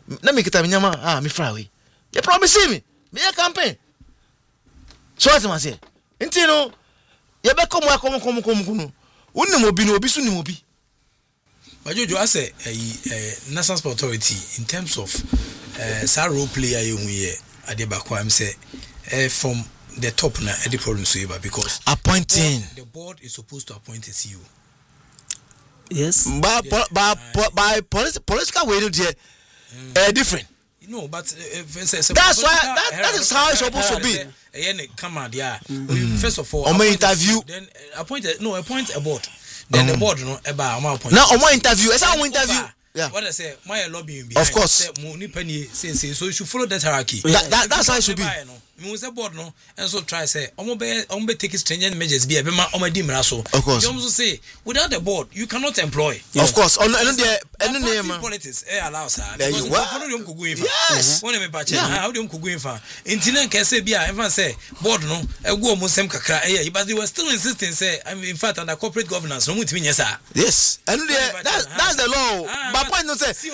na me kita me nyama me fra we they promise me campaign so what am say nti no ye be kom no unnim obi no obi so nim obi Majojo I say National Sport Authority in terms of sa role player you here at the back I'm say from the top na the problem so because appointing the board is supposed to appoint a CEO. Yes, by political way different. No, but that's why that is how it's supposed to be. Come on, yeah. First of all, interview. Then appoint a board. Then the board, no, about now on interview. It's our interview. Yeah. What I say, my lobbying. Of course. So you should follow that hierarchy. That's how it should be. We say board no, and so try say, be take stringent measures. Be a so. Of course. You also say without the board, you cannot employ. Yes. Of course. Politics allows her. There you yes. How do you go in for? Intina can say be a say board no, a go musem kakra. But they were still insisting say, in fact under corporate governance, no much yes. Yes. And that's the law. My point no say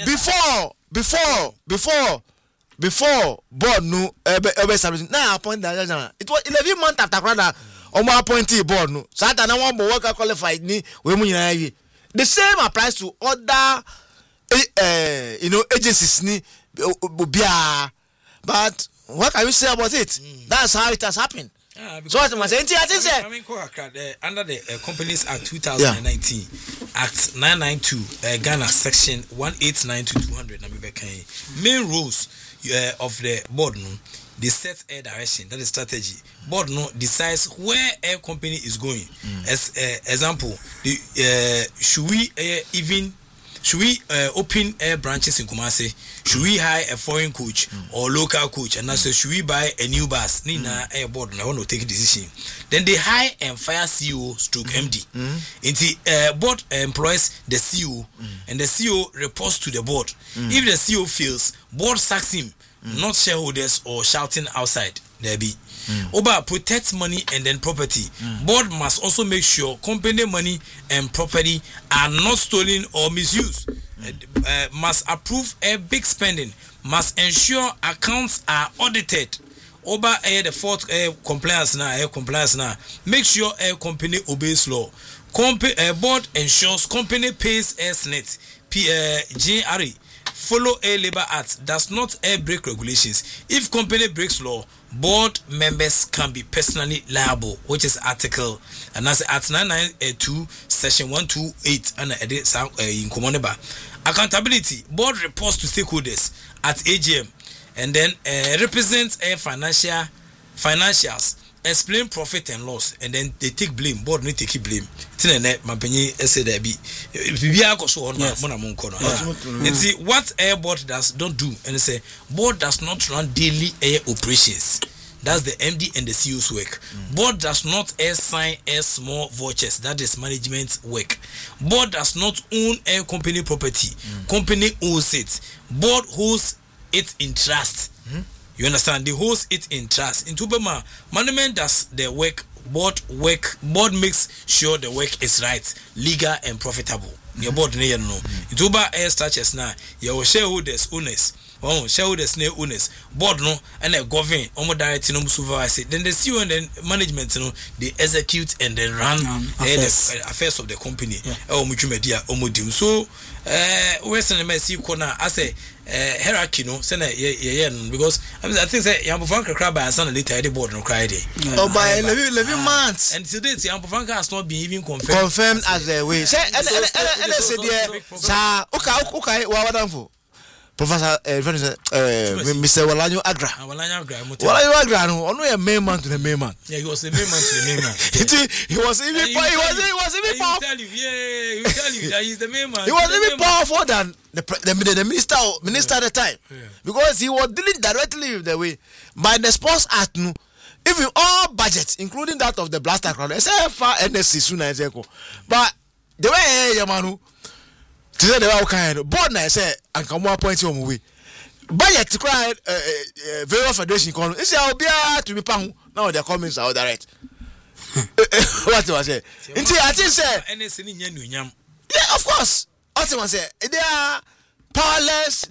before board no now appoint that it was 11 months after rather omo appointee board no so that na one work qualified ni we mu nyina the same applies to other agencies ni bia but what can you say about it? That's how it has happened. So what am I saying? Under the Companies Act 2019, Act 992, Ghana Section 189 to 200, main rules of the board, no, they set a direction, that is strategy. Board no decides where a company is going. As example, should we open branches in Kumasi? Should we hire a foreign coach or local coach? And also, should we buy a new bus? Nina a board and I want to take a decision. Then they hire and fire CEO stroke MD. Into board employs the CEO and the CEO reports to the board. If the CEO fails, board sacks him, not shareholders or shouting outside. There be. Oba protects money and then property. Board must also make sure company money and property are not stolen or misused. Must approve a big spending. Must ensure accounts are audited. Oba the fourth compliance now. Make sure a company obeys law. Board ensures company pays SNET, GRE. Follow a labor act, does not break regulations. If company breaks law, board members can be personally liable, which is article and that's at 992 section 128 and in Comoneba. Accountability, board reports to stakeholders at AGM and then represents financials, explain profit and loss, and then they take blame. Board need to take blame. My penny said there be and see what air board don't do, and say board does not run daily air operations. That's the MD and the CEO's work. Board does not assign small vouchers. That is management work. Board does not own a company property. Company owns it. Board holds it in trust. You understand? They hold it in trust. In Tubema, management does the work. Board makes sure the work is right, legal and profitable. Your board near no. In Tuba air structures now. Your shareholders owners. Shareholders ne owners. Board no and a govern almost directing no supervise. Then the CEO and then management no they execute and then run the affairs of the company. Media so Western MSC corner as a hierarchy no say because I think say Yambofanka crab and son later the board no cry day. By 11 months. And today Yambofanka has not been even confirmed as a way. Say and say there okay what done for Professor Mr. Walanyo Agra. Walanyo Agra no ono a main man to the main man. Yeah, he was the main man to the main man. He was even powerful. He tell you that he's the main man. He was even powerful than the minister at the time. Because he was dealing directly with the way by the Sports Act no. Even all budgets, including that of the Blaster Crown, except for NSC soon as but the way Yamanu today they were kind board na say and come one point on we budget cry very federation economy it's obia to be pan now their comments are direct what was say until I think say NSC ni nyam yeah of course what was say they are powerless